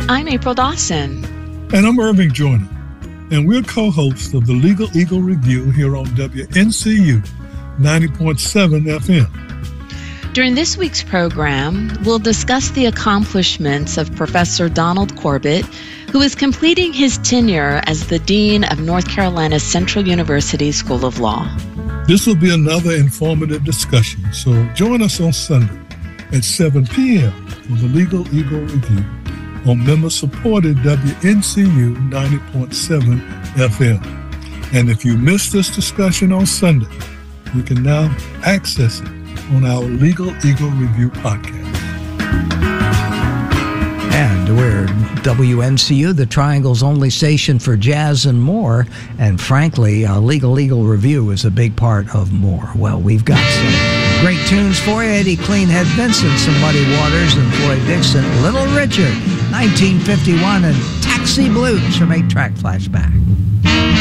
I'm April Dawson. And I'm Irving Joyner. And we're co-hosts of the Legal Eagle Review here on WNCU 90.7 FM. During this week's program, we'll discuss the accomplishments of Professor Donald Corbett, who is completing his tenure as the Dean of North Carolina Central University School of Law. This will be another informative discussion, so join us on Sunday at 7 p.m. for the Legal Eagle Review on member-supported WNCU 90.7 FM. And if you missed this discussion on Sunday, you can now access it on our Legal Eagle Review podcast. And we're WNCU, the Triangle's only station for jazz and more. And frankly, Legal Eagle Review is a big part of more. Well, we've got some great tunes for you. Eddie Cleanhead Vincent, some Muddy Waters, and Floyd Dixon, Little Richard, 1951, and Taxi Blues from 8-track flashback.